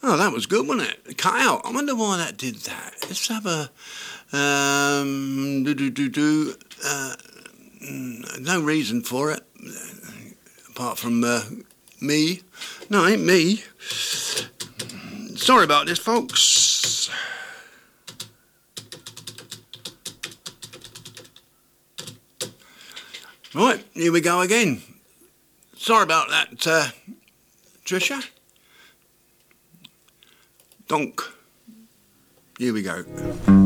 Oh, that was good, wasn't it? Cut out. I wonder why that did that. Let's have a... no reason for it. Apart from me. No, it ain't me. Sorry about this, folks. Right, here we go again. Sorry about that, Trisha. Donk. Here we go.